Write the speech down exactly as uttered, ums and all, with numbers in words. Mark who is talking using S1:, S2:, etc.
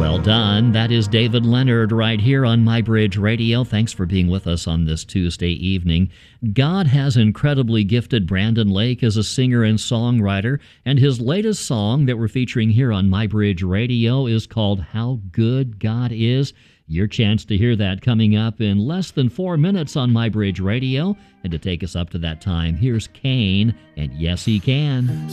S1: Well done. That is David Leonard right here on My Bridge Radio. Thanks for being with us on this Tuesday evening. God has incredibly gifted Brandon Lake as a singer and songwriter, and his latest song that we're featuring here on My Bridge Radio is called How Good God Is. Your chance to hear that coming up in less than four minutes on My Bridge Radio. And to take us up to that time, here's Kane and Yes He Can.